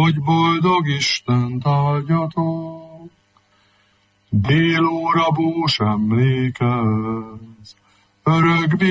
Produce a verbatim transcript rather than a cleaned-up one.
hogy boldog Istent áldjatok. Délóra bús emlékez, örök